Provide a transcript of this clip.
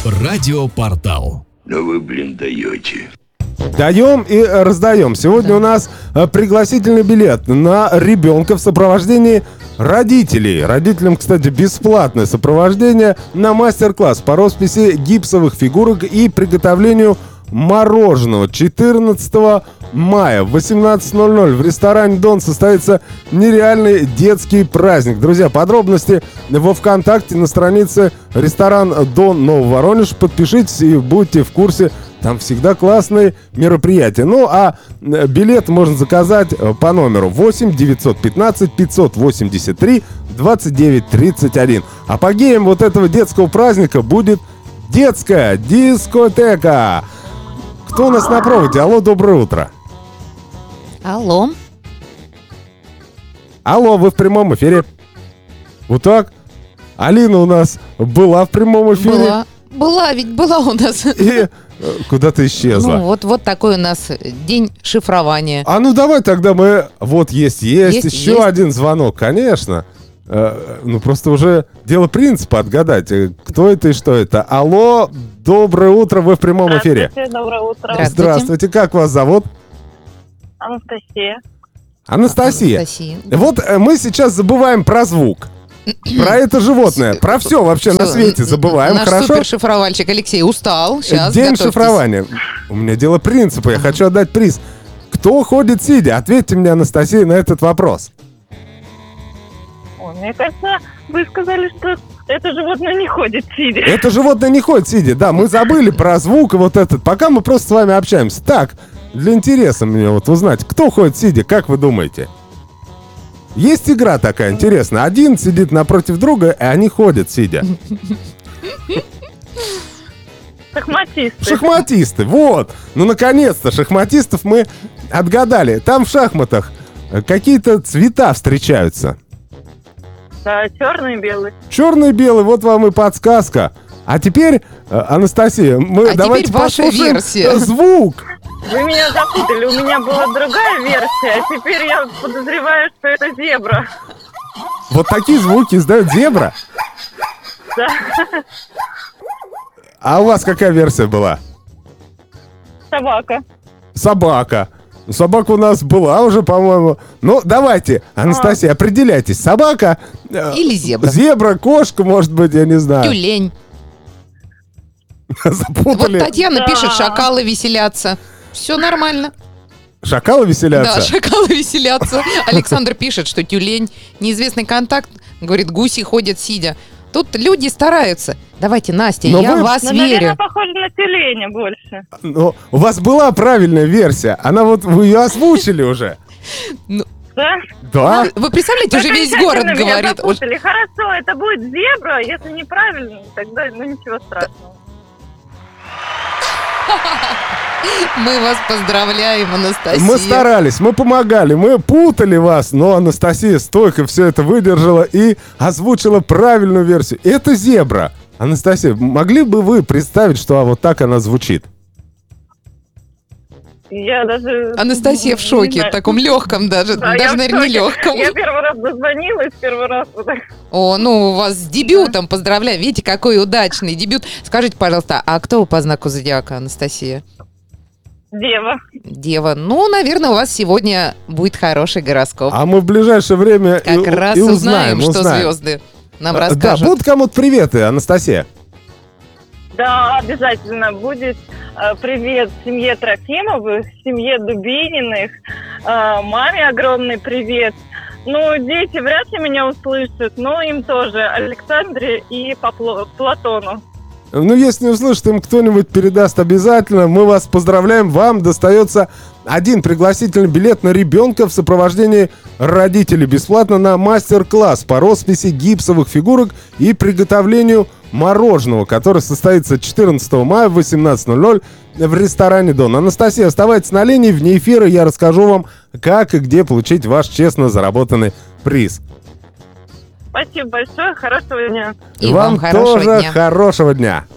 Радиопортал. Да вы, даете. Даем и раздаем. Сегодня у нас пригласительный билет на ребенка в сопровождении родителей. Родителям, кстати, бесплатное сопровождение на мастер-класс по росписи гипсовых фигурок и приготовлению мороженого. 14 мая в 18:00 в ресторане «Дон» состоится нереальный детский праздник. Друзья, подробности во ВКонтакте на странице «Ресторан Дон Нововоронеж». Подпишитесь и будьте в курсе. Там всегда классные мероприятия. Ну, а билет можно заказать по номеру 8 915 583 29 31. Апогеем вот этого детского праздника будет детская дискотека. Кто у нас на проводе? Алло, доброе утро. Алло. Алло, вы в прямом эфире. Вот так. Алина у нас была в прямом эфире. Была у нас. И куда-то исчезла. Ну, вот такой у нас день шифрования. А ну давай тогда мы... Вот есть еще один звонок, конечно. Ну просто уже дело принципа отгадать, кто это и что это. Алло, доброе утро, вы в прямом эфире. Здравствуйте, доброе утро. Здравствуйте, как вас зовут? Анастасия. Вот мы сейчас забываем про звук. Про это животное, про все вообще на свете забываем, наш хорошо? Наш супершифровальщик Алексей устал, сейчас День готовьтесь. шифрования. У меня дело принципа, я хочу отдать приз. Кто ходит сидя? Ответьте мне, Анастасия, на этот вопрос. Ой, мне кажется, вы сказали, что это животное не ходит сидя. Это животное не ходит сидя, да, мы забыли про звук и вот этот. Пока мы просто с вами общаемся. Так, для интереса мне вот узнать, кто ходит сидя, как вы думаете? Есть игра такая интересная. Один сидит напротив друга, и они ходят сидя. Шахматисты. Шахматисты, вот. Ну, наконец-то, шахматистов мы отгадали. Там в шахматах какие-то цвета встречаются. Да, черный и белый. Черный и белый, вот вам и подсказка. А теперь, Анастасия, мы давайте послушаем версия. Звук. Вы меня запутали, у меня была другая версия, а теперь я подозреваю, что это зебра. Вот такие звуки издает зебра? Да. А у вас какая версия была? Собака. Собака. Собака у нас была уже, по-моему. Ну, давайте, Анастасия, определяйтесь. Собака... Или зебра. Зебра, кошка, может быть, я не знаю. Тюлень. Запутали. Вот Татьяна пишет, шакалы веселятся. Все нормально. Шакалы веселятся? Да, шакалы веселятся. Александр пишет, что тюлень, неизвестный контакт, говорит, гуси ходят сидя. Тут люди стараются. Давайте, Настя, Но я вы... в вас Наверное, верю. похоже на тюленя больше. Но у вас была правильная версия. Она вот, вы ее озвучили уже. Да? Да. Вы представляете, уже весь город Меня говорит. запутали. Хорошо, это будет зебра, если неправильно, тогда ничего страшного. Мы вас поздравляем, Анастасия. Мы старались, мы помогали, мы путали вас, но Анастасия стойко все это выдержала и озвучила правильную версию. Это зебра. Анастасия, могли бы вы представить, что вот так она звучит? Я даже... Анастасия в шоке, в таком легком даже, Да, даже, наверное, не легком. Я первый раз дозвонилась, первый раз вот так. О, ну, у вас с дебютом поздравляю. Видите, какой удачный дебют. Скажите, пожалуйста, а кто вы по знаку зодиака, Анастасия? Дева. Дева. Ну, наверное, у вас сегодня будет хороший гороскоп. А мы в ближайшее время Как раз и узнаем, что звезды нам расскажут. Да, будут кому-то приветы, Анастасия. Да, обязательно будет привет семье Трофимовых, семье Дубининых, маме огромный привет. Ну, дети вряд ли меня услышат, но им тоже, Александре и Платону. Ну, если не услышит, им кто-нибудь передаст обязательно. Мы вас поздравляем. Вам достается один пригласительный билет на ребенка в сопровождении родителей бесплатно на мастер-класс по росписи гипсовых фигурок и приготовлению мороженого, который состоится 14 мая в 18:00 в ресторане «Дон». Анастасия, оставайтесь на линии. Вне эфира я расскажу вам, как и где получить ваш честно заработанный приз. Спасибо большое, хорошего дня. И вам хорошего тоже дня. хорошего дня.